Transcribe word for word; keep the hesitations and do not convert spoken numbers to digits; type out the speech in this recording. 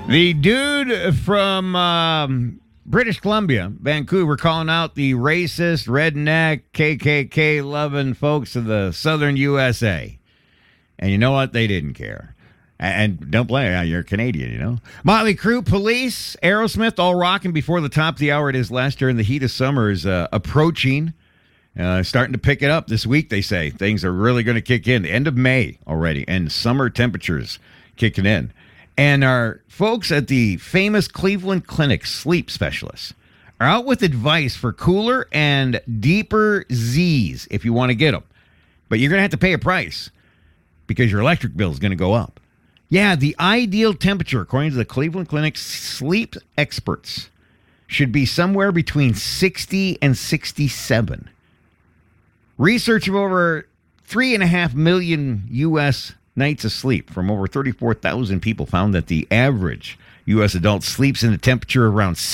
The dude from um, British Columbia, Vancouver, calling out the racist, redneck, K K K-loving folks of the southern U S A. And you know what? They didn't care. And don't blame you. You're Canadian, you know. Motley Crue, Police, Aerosmith, all rocking before the top of the hour. It is last year, and the heat of summer is uh, approaching. Uh, starting to pick it up this week, they say. Things are really going to kick in. The end of May already, and summer temperatures kicking in. And our folks at the famous Cleveland Clinic sleep specialists are out with advice for cooler and deeper Z's if you want to get them. But you're going to have to pay a price because your electric bill is going to go up. Yeah, the ideal temperature, according to the Cleveland Clinic sleep experts, should be somewhere between sixty and sixty-seven. Research of over three and a half million U S nights of sleep from over thirty-four thousand people found that the average U S adult sleeps in a temperature around